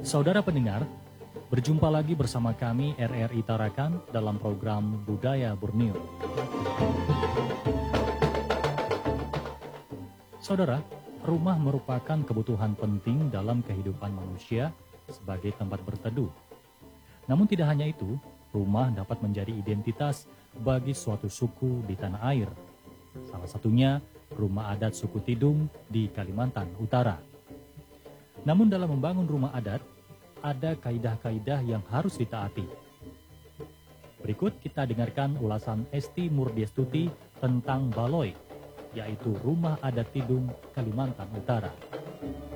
Saudara pendengar, berjumpa lagi bersama kami RRI Tarakan dalam program Budaya Borneo. Saudara, rumah merupakan kebutuhan penting dalam kehidupan manusia sebagai tempat berteduh. Namun tidak hanya itu, rumah dapat menjadi identitas bagi suatu suku di tanah air. Salah satunya rumah adat suku Tidung di Kalimantan Utara. Namun dalam membangun rumah adat, ada kaidah-kaidah yang harus ditaati. Berikut kita dengarkan ulasan Esti Murdiestuti tentang Baloi, yaitu Rumah Adat Tidung Kalimantan Utara.